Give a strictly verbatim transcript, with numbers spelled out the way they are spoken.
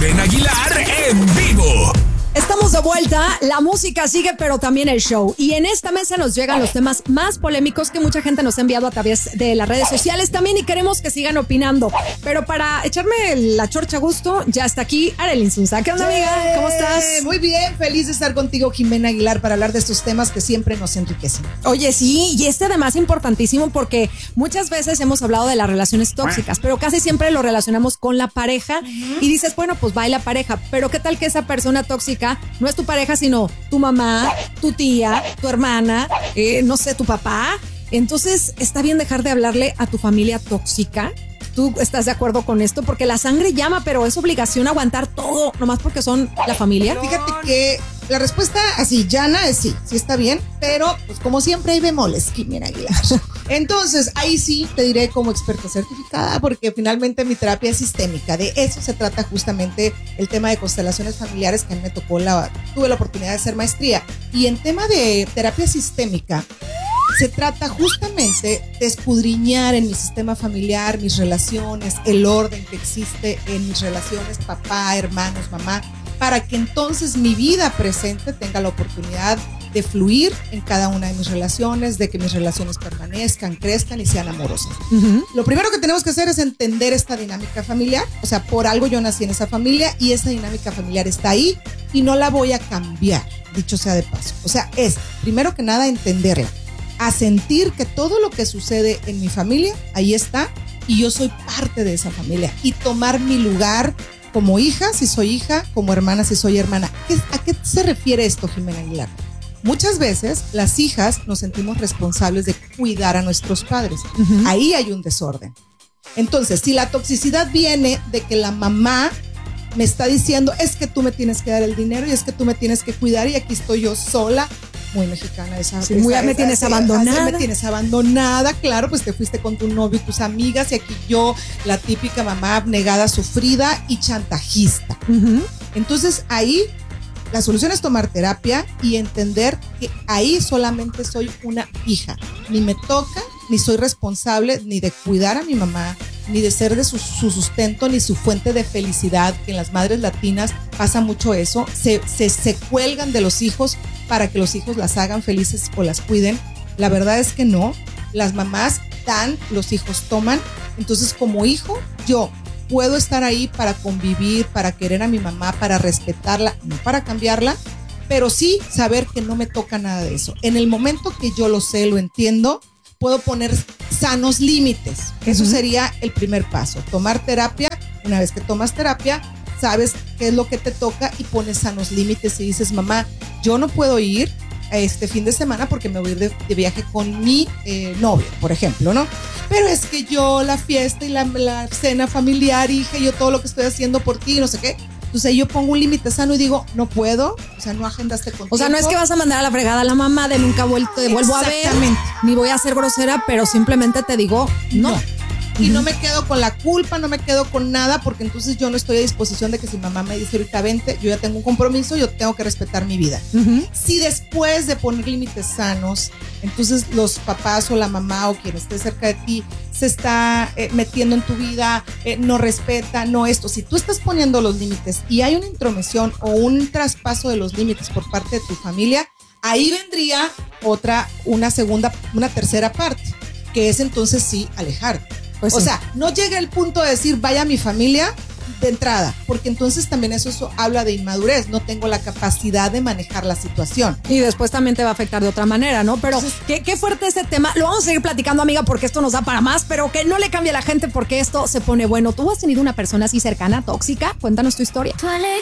Jimena Aguilar en vivo. Estamos de vuelta, la música sigue, pero también el show. Y en esta mesa nos llegan los temas más polémicos que mucha gente nos ha enviado a través de las redes sociales también y queremos que sigan opinando. Pero para echarme la chorcha a gusto, ya está aquí Arely Insunza. ¿Qué onda, amiga? ¿Cómo estás? Muy bien, feliz de estar contigo, Jimena Aguilar, para hablar de estos temas que siempre nos enriquecen. Oye, sí, y este además importantísimo porque muchas veces hemos hablado de las relaciones tóxicas, pero casi siempre lo relacionamos con la pareja uh-huh. y dices, bueno, pues va y la pareja, pero ¿qué tal que esa persona tóxica no es tu pareja, sino tu mamá, tu tía, tu hermana, eh, no sé, tu papá? Entonces, ¿está bien dejar de hablarle a tu familia tóxica? ¿Tú estás de acuerdo con esto? Porque la sangre llama, pero es obligación aguantar todo, nomás porque son la familia. Fíjate que la respuesta así llana es sí, sí está bien, pero pues como siempre hay bemoles, Jimena Aguilar. Entonces, ahí sí te diré como experta certificada, porque finalmente mi terapia es sistémica. De eso se trata justamente el tema de constelaciones familiares, que a mí me tocó, la, tuve la oportunidad de hacer maestría. Y en tema de terapia sistémica, se trata justamente de escudriñar en mi sistema familiar, mis relaciones, el orden que existe en mis relaciones, papá, hermanos, mamá, para que entonces mi vida presente tenga la oportunidad de fluir en cada una de mis relaciones, de que mis relaciones permanezcan, crezcan y sean amorosas. Uh-huh. Lo primero que tenemos que hacer es entender esta dinámica familiar. O sea, por algo yo nací en esa familia y esa dinámica familiar está ahí y no la voy a cambiar, dicho sea de paso. O sea, es, primero que nada, entenderla, a sentir que todo lo que sucede en mi familia, ahí está, y yo soy parte de esa familia, y tomar mi lugar como hija, si soy hija, como hermana, si soy hermana. ¿A qué se refiere esto, Jimena Aguilar? Muchas veces las hijas nos sentimos responsables de cuidar a nuestros padres. Uh-huh. Ahí hay un desorden. Entonces, si la toxicidad viene de que la mamá me está diciendo, es que tú me tienes que dar el dinero y es que tú me tienes que cuidar y aquí estoy yo sola, muy mexicana esa. Sí, esa muy, esa, me tienes esa, abandonada. Me tienes abandonada, claro, pues te fuiste con tu novio y tus amigas y aquí yo, la típica mamá abnegada, sufrida y chantajista. Uh-huh. Entonces ahí la solución es tomar terapia y entender que ahí solamente soy una hija. Ni me toca, ni soy responsable ni de cuidar a mi mamá, ni de ser de su, su sustento, ni su fuente de felicidad, que en las madres latinas pasa mucho eso. Se, se, se cuelgan de los hijos para que los hijos las hagan felices o las cuiden. La verdad es que no. Las mamás dan, los hijos toman. Entonces, como hijo, yo puedo estar ahí para convivir, para querer a mi mamá, para respetarla, no para cambiarla, pero sí saber que no me toca nada de eso. En el momento que yo lo sé, lo entiendo, puedo poner sanos límites. Eso uh-huh. sería el primer paso. Tomar terapia. Una vez que tomas terapia, sabes qué es lo que te toca y pones sanos límites y dices, mamá, yo no puedo ir a este fin de semana porque me voy a ir de, de viaje con mi eh, novio, por ejemplo, ¿no? Pero es que yo la fiesta y la, la cena familiar, hija, yo todo lo que estoy haciendo por ti, no sé qué. Entonces yo pongo un límite sano y digo, no puedo, o sea, no agendaste con O sea, no es que vas a mandar a la fregada a la mamá de nunca vuelto, te vuelvo a ver, ni voy a ser grosera, pero simplemente te digo, no. no. Y no me quedo con la culpa, no me quedo con nada, porque entonces yo no estoy a disposición de que si mamá me dice ahorita vente, yo ya tengo un compromiso, yo tengo que respetar mi vida. Uh-huh. Si después de poner límites sanos, entonces los papás o la mamá o quien esté cerca de ti se está eh, metiendo en tu vida, eh, no respeta, no esto. Si tú estás poniendo los límites y hay una intromisión o un traspaso de los límites por parte de tu familia, ahí vendría otra, una segunda, una tercera parte, que es entonces sí alejarte. Pues o sí. sea, no llega el punto de decir vaya a mi familia de entrada, porque entonces también eso, eso habla de inmadurez, no tengo la capacidad de manejar la situación. Y después también te va a afectar de otra manera, ¿no? Pero entonces, qué, qué fuerte este tema, lo vamos a seguir platicando, amiga, porque esto nos da para más, pero que no le cambie a la gente porque esto se pone bueno. ¿Tú has tenido una persona así cercana, tóxica? Cuéntanos tu historia. Tu alegría